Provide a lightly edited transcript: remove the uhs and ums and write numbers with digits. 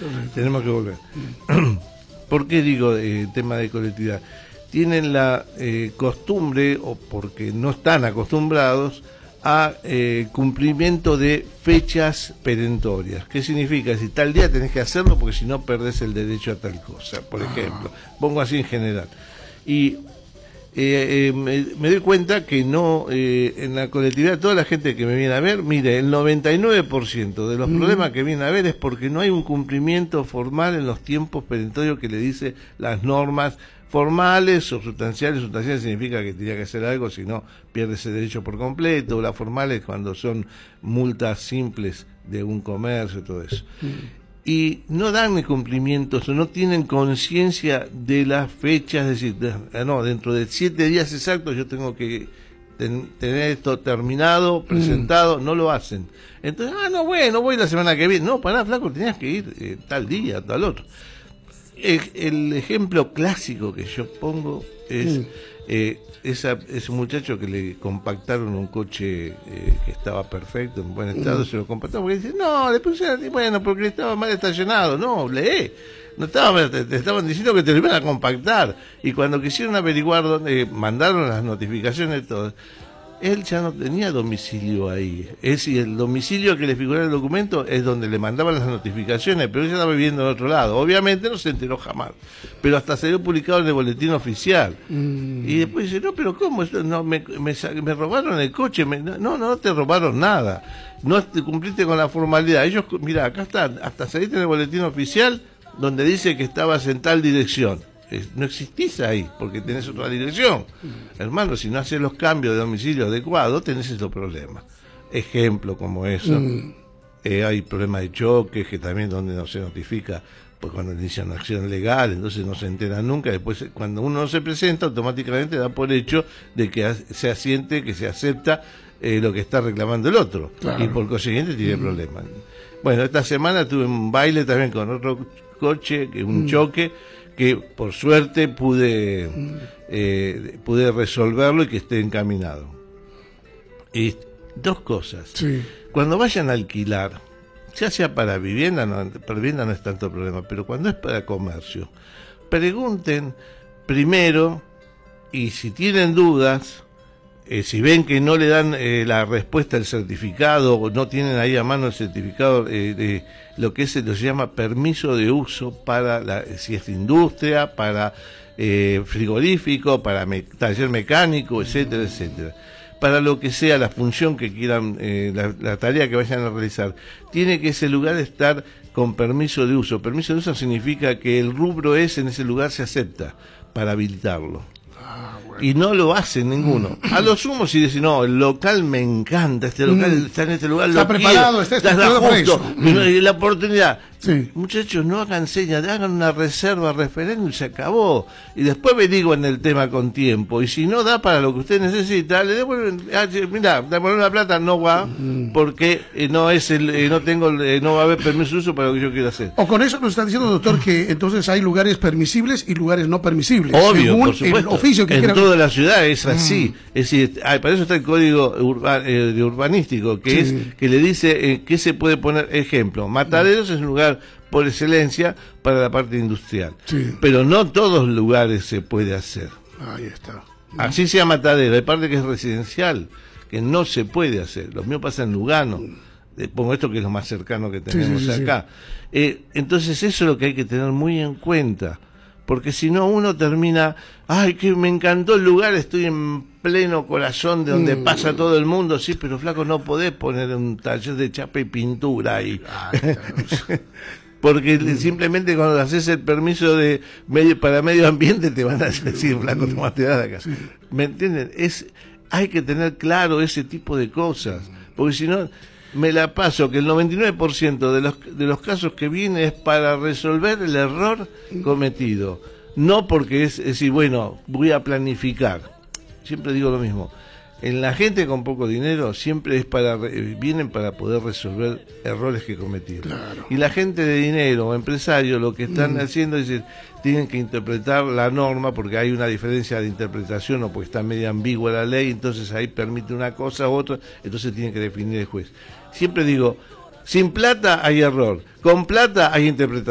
tenemos que volver. ¿Por qué digo tema de colectividad? Tienen la costumbre, o porque no están acostumbrados, a cumplimiento de fechas perentorias. ¿Qué significa? Si tal día tenés que hacerlo porque si no perdés el derecho a tal cosa, por ejemplo. Pongo así en general. Y me doy cuenta que no, en la colectividad, toda la gente que me viene a ver, mire, el 99% de los problemas que viene a ver es porque no hay un cumplimiento formal en los tiempos perentorios que le dice las normas formales o sustanciales. Sustanciales significa que tenía que hacer algo, si no pierde ese derecho por completo. Las formales cuando son multas simples de un comercio y todo eso. Y no dan cumplimientos, no tienen conciencia de las fechas, es decir, no, dentro de 7 días exactos yo tengo que tener esto terminado, presentado, no lo hacen. Entonces, no, bueno, voy la semana que viene. No, pará, flaco, tenías que ir tal día, tal otro. El ejemplo clásico que yo pongo es ese muchacho que le compactaron un coche que estaba perfecto, en buen estado, se lo compactaron porque dice, no, le pusieron, bueno, porque estaba mal estacionado. No, no estaba, te estaban diciendo que te lo iban a compactar. Y cuando quisieron averiguar dónde, mandaron las notificaciones, todo. Él ya no tenía domicilio ahí. Es decir, el domicilio que le figuraba en el documento es donde le mandaban las notificaciones, pero ella estaba viviendo en otro lado. Obviamente no se enteró jamás, pero hasta salió publicado en el boletín oficial. Y después dice, no, pero ¿cómo? No, me robaron el coche. No te robaron nada. No te cumpliste con la formalidad. Ellos, mira, acá está, hasta saliste en el boletín oficial donde dice que estabas en tal dirección. No existís ahí, porque tenés otra dirección. Hermano, si no haces los cambios de domicilio adecuados, tenés estos problemas. Ejemplo como eso. Hay problemas de choques, que también donde no se notifica, pues cuando inician una acción legal, entonces no se enteran nunca. Después, cuando uno no se presenta, automáticamente da por hecho de que se asiente, que se acepta lo que está reclamando el otro. Claro. Y por consiguiente tiene problemas. Bueno, esta semana tuve un baile también con otro coche, un choque, que por suerte pude resolverlo y que esté encaminado. Y dos cosas. Sí. Cuando vayan a alquilar, ya sea para vivienda no es tanto problema, pero cuando es para comercio, pregunten primero, y si tienen dudas, si ven que no le dan la respuesta al certificado, o no tienen ahí a mano el certificado de lo que se llama permiso de uso para si es industria, para frigorífico, para taller mecánico, etcétera, etcétera. Para lo que sea la función que quieran, la tarea que vayan a realizar, tiene que ese lugar estar con permiso de uso. Permiso de uso significa que el rubro en ese lugar se acepta para habilitarlo. Y no lo hacen ninguno. A lo sumo si dicen, no, el local me encanta, este local está en este lugar, está preparado, está justo, la oportunidad. Sí. Muchachos, no hagan señas, hagan una reserva, referéndum y se acabó. Y después averiguan el tema con tiempo. Y si no da para lo que usted necesita, le devuelven, mira, devuelven la plata, no va, porque no va a haber permiso de uso para lo que yo quiero hacer. O con eso nos está diciendo, doctor, que entonces hay lugares permisibles y lugares no permisibles. Obvio, según por supuesto. El oficio que en toda la ciudad es así. Es decir, para eso está el código urbanístico, que es que le dice que se puede poner ejemplo. Mataderos es un lugar por excelencia para la parte industrial, pero no todos los lugares se puede hacer. Ahí está. Así sea Matadero, hay parte que es residencial, que no se puede hacer. Lo mío pasa en Lugano, pongo esto que es lo más cercano que tenemos acá. Entonces eso es lo que hay que tener muy en cuenta, porque si no uno termina, ay, que me encantó el lugar, estoy en pleno corazón de donde pasa todo el mundo, sí, pero flaco, no podés poner un taller de chapa y pintura ahí. Porque simplemente cuando haces el permiso para medio ambiente te van a decir, flaco, tomate de acá. ¿Me entienden? Hay que tener claro ese tipo de cosas, porque si no, me la paso que el 99% de los casos que viene es para resolver el error cometido, no porque es decir, bueno, voy a planificar. Siempre digo lo mismo. En la gente con poco dinero siempre vienen para poder resolver errores que cometieron. Claro. Y la gente de dinero o empresario lo que están haciendo es decir, tienen que interpretar la norma porque hay una diferencia de interpretación o porque está medio ambigua la ley, entonces ahí permite una cosa u otra, entonces tiene que definir el juez. Siempre digo, sin plata hay error, con plata hay interpretación.